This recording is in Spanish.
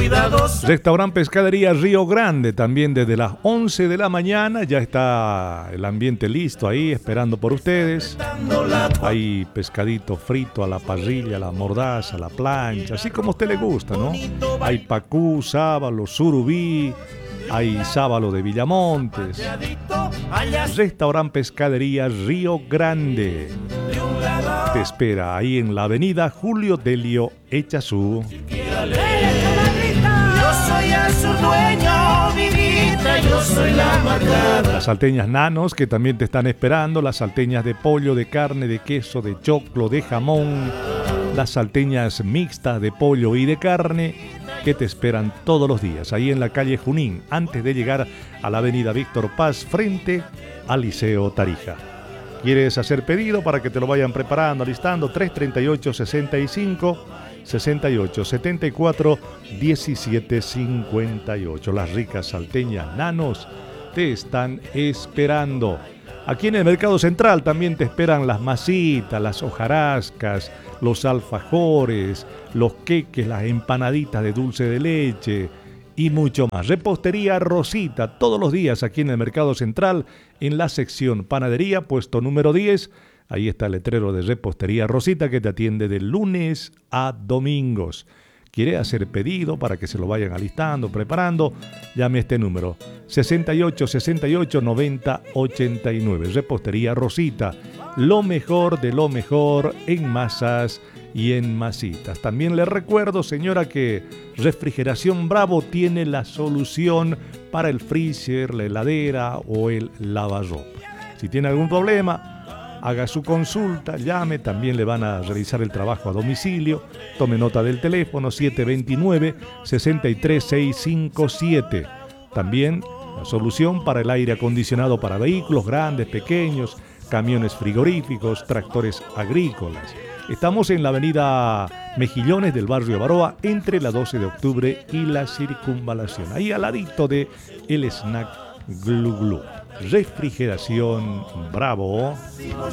Restaurante Pescadería Río Grande, también desde las 11 de la mañana ya está el ambiente listo ahí esperando por ustedes. Hay pescadito frito a la parrilla, a la mordaza, a la plancha, así como a usted le gusta, ¿no? Hay pacú, sábalo, surubí, hay sábalo de Villamontes. Restaurante Pescadería Río Grande te espera ahí en la avenida Julio Delio Echazú. Yo soy la marcada. Las salteñas nanos que también te están esperando, las salteñas de pollo, de carne, de queso, de choclo, de jamón, las salteñas mixtas de pollo y de carne que te esperan todos los días ahí en la calle Junín, antes de llegar a la avenida Víctor Paz frente al Liceo Tarija. ¿Quieres hacer pedido para que te lo vayan preparando, alistando? 338-65 68 74 17 58. Las ricas salteñas nanos te están esperando. Aquí en el Mercado Central también te esperan las masitas, las hojarascas, los alfajores, los queques, las empanaditas de dulce de leche y mucho más. Repostería Rosita, todos los días aquí en el Mercado Central, en la sección Panadería, puesto número 10. Ahí está el letrero de Repostería Rosita que te atiende de lunes a domingos. ¿Quiere hacer pedido para que se lo vayan alistando, preparando? Llame a este número 68 68 90 89. Repostería Rosita, lo mejor de lo mejor en masas y en masitas. También le recuerdo, señora, que Refrigeración Bravo tiene la solución para el freezer, la heladera o el lavarropa. Si tiene algún problema, haga su consulta, llame, también le van a realizar el trabajo a domicilio. Tome nota del teléfono 729-63657. También la solución para el aire acondicionado para vehículos grandes, pequeños, camiones frigoríficos, tractores agrícolas. Estamos en la avenida Mejillones del barrio Baroa, entre la 12 de octubre y la Circunvalación, ahí al ladito de el snack Glu Glu. Refrigeración Bravo.